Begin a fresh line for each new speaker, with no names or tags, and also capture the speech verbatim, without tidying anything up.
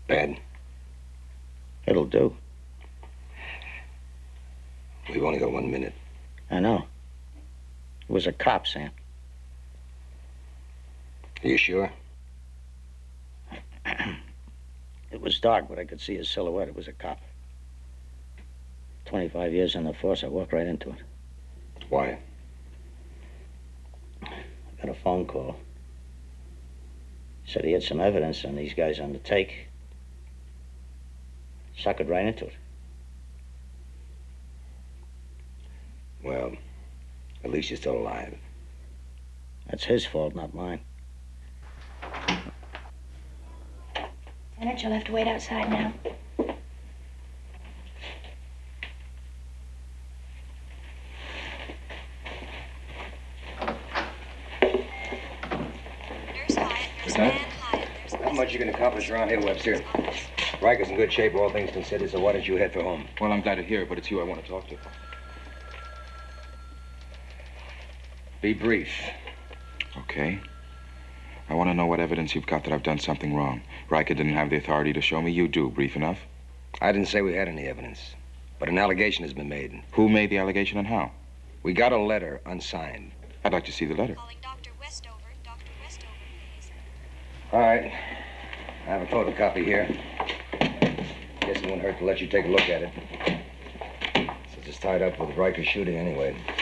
Bad?
It'll do.
We've only got one minute.
I know. It was a cop, Sam.
Are you sure?
It was dark, but I could see his silhouette. It was a cop. twenty-five years on the force, I walked right into it.
Why?
I got a phone call. Said he had some evidence on these guys on the take. Suckered right into it.
Well, at least you're still alive.
That's his fault, not mine.
Senator, you'll have to wait outside now.
Nurse Hyatt, Nurse Ann Hyatt.
Not much you can accomplish around here, Webster. Riker's in good shape, all things considered, so why don't you head for home?
Well, I'm glad to hear it, but it's you I want to talk to.
Be brief.
Okay. I want to know what evidence you've got that I've done something wrong. Riker didn't have the authority to show me. You do. Brief enough?
I didn't say we had any evidence, but an allegation has been made.
Who made the allegation and how?
We got a letter unsigned.
I'd like to see the letter.
Calling Doctor Westover. Doctor Westover, please.
All right. I have a photocopy here. Guess it won't hurt to let you take a look at it. Since it's tied up with Riker's shooting anyway.